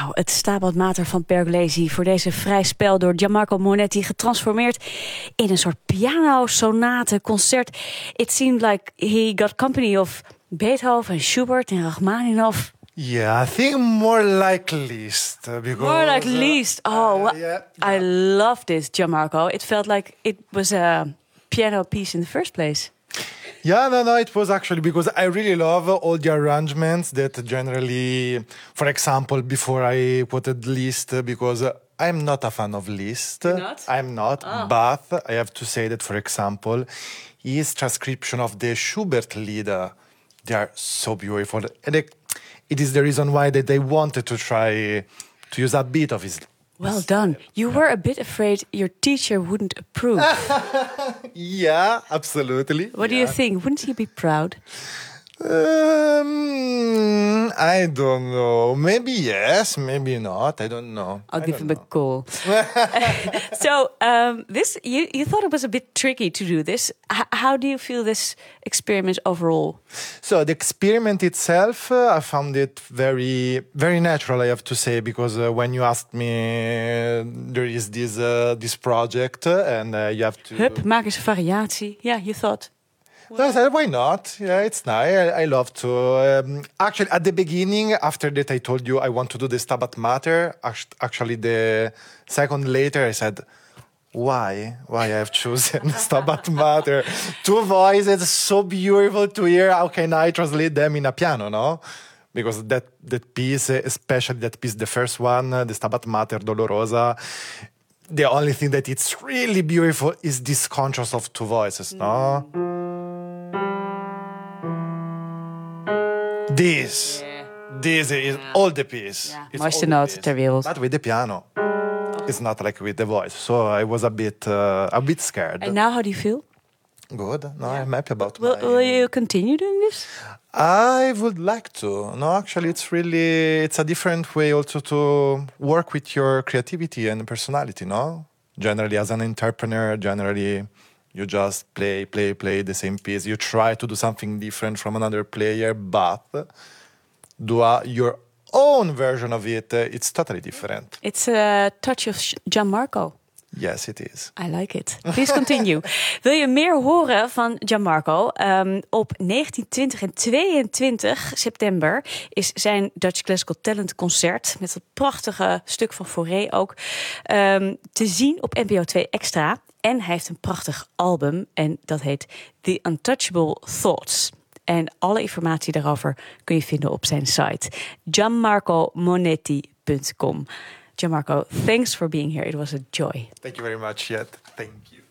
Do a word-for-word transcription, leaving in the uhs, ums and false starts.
Nou, het Stabat Mater van Pergolesi voor deze vrij spel door Gianmarco Monetti getransformeerd in een soort piano-sonate concert. It seemed like he got company of Beethoven, Schubert en Rachmaninoff. Yeah, I think more like Liszt. uh, Because, More like uh, Liszt. Oh, uh, well, yeah, I yeah. love this, Gianmarco. It felt like it was a piano piece in the first place. Yeah, no, no, it was actually because I really love all the arrangements that generally, for example, before I quoted Liszt, because uh, I'm not a fan of Liszt. You're not? I'm not, Ah. but I have to say that, for example, his transcription of the Schubert Lieder, they are so beautiful. And they, it is the reason why that they wanted to try to use a bit of his. Well done. You were a bit afraid your teacher wouldn't approve. Yeah, absolutely. What do you think? Wouldn't he be proud? Um, I don't know. Maybe yes, maybe not. I don't know. I'll I give don't him a call. So um, this you, you thought it was a bit tricky to do this. H- how do you feel this experiment overall? So the experiment itself, uh, I found it very, very natural. I have to say, because uh, when you asked me, uh, there is this uh, this project, uh, and uh, you have to. Hup, maak eens een variatie. Yeah, you thought. I said, why not? Yeah, it's nice. I, I love to. Um, actually, at the beginning, after that, I told you I want to do the Stabat Mater. Act- Actually, the second later, I said, why? Why I have chosen Stabat Mater? Two voices, so beautiful to hear. How can I translate them in a piano, no? Because that, that piece, especially that piece, the first one, uh, the Stabat Mater Dolorosa, the only thing that it's really beautiful is this contrast of two voices, no? This, Yeah. this is all the piece. Ja, It's mooiste all the noot piece. ter wereld. But with the piano, it's not like with the voice. So I was a bit, uh, a bit scared. And now how do you feel? Good. No, I'm happy about Will, my. will you continue doing this? I would like to. No, actually, it's really it's a different way also to work with your creativity and personality. No, generally as an entrepreneur, generally you just play, play, play the same piece. You try to do something different from another player, but do a, your own version of it. Uh, it's totally different. It's a touch of Sh- Gianmarco. Yes, it is. I like it. Please continue. Wil je meer horen van Gianmarco? Um, op negentien, twintig en tweeëntwintig september is zijn Dutch Classical Talent concert met dat prachtige stuk van Fauré ook um, te zien op N P O twee Extra. En hij heeft een prachtig album en dat heet The Untouchable Thoughts. En alle informatie daarover kun je vinden op zijn site gianmarco monetti punt com. Gianmarco, thanks for being here. It was a joy. Thank you very much, Jet. Thank you.